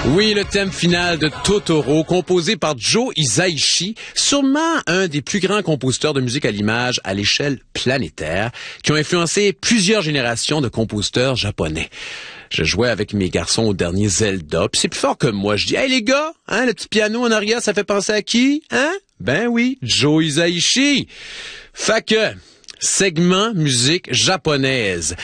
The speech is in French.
Oui, le thème final de Totoro, composé par Joe Hisaishi, sûrement un des plus grands compositeurs de musique à l'image à l'échelle planétaire, qui ont influencé plusieurs générations de compositeurs japonais. Je jouais avec mes garçons au dernier Zelda, puis c'est plus fort que moi. Je dis, hey les gars, hein, le petit piano en arrière, ça fait penser à qui? Hein? Ben oui, Joe Hisaishi. Fait que, segment musique japonaise.